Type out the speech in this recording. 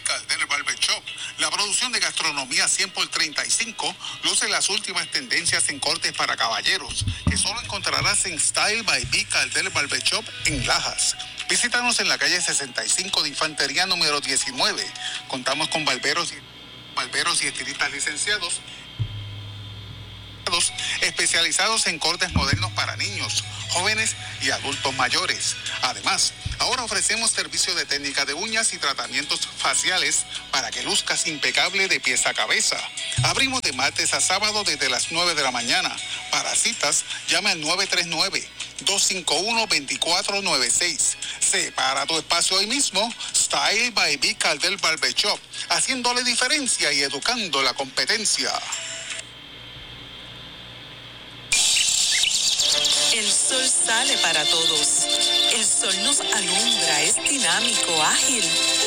Caldel Barber Shop. La producción de gastronomía 100 por 35 luce las últimas tendencias en cortes para caballeros, que solo encontrarás en Style by B Caldel Barber Shop en Lajas. Visítanos en la calle 65 de Infantería número 19. Contamos con barberos y estilistas licenciados especializados en cortes modernos para niños, jóvenes y adultos mayores. Además, ahora ofrecemos servicio de técnica de uñas y tratamientos faciales para que luzcas impecable de pies a cabeza. Abrimos de martes a sábado desde las 9 de la mañana. Para citas, llame al 939-251-2496. Separa tu espacio hoy mismo. Style by B Caldel Barber Shop, haciéndole diferencia y educando la competencia. El sol sale para todos. El sol nos alumbra, es dinámico, ágil,